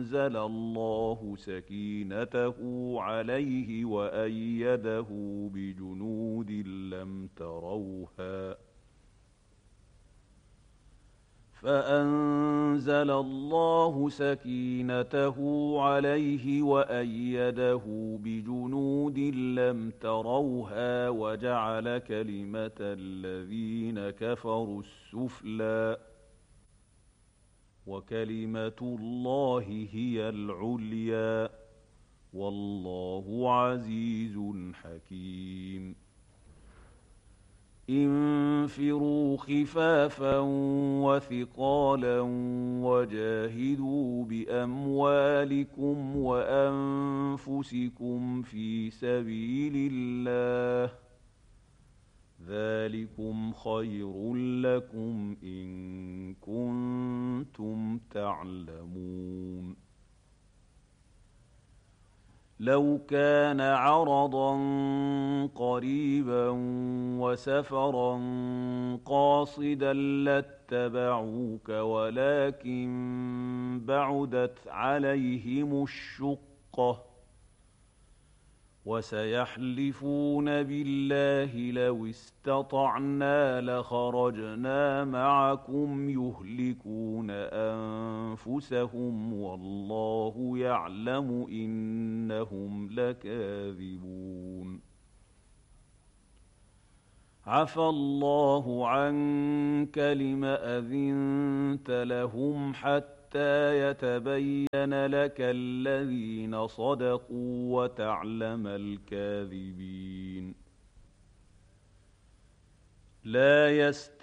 أنزل الله سكينته عليه وأيده بجنود لم تروها فأنزل الله سكينته عليه وأيده بجنود لم تروها وجعل كلمة الذين كفروا السفلى وكلمة الله هي العليا والله عزيز حكيم انفروا خفافا وثقالا وجاهدوا بأموالكم وأنفسكم في سبيل الله ذلكم خير لكم إن كنتم تعلمون لو كان عرضا قريبا وسفرا قاصدا لاتبعوك ولكن بعدت عليهم الشقة وسيحلفون بالله لو استطعنا لخرجنا معكم يهلكون أنفسهم والله يعلم إنهم لكاذبون عفى الله عنك لم أذنت لهم حتى يتبين لك الذين صدقوا وتعلم الكاذبين لا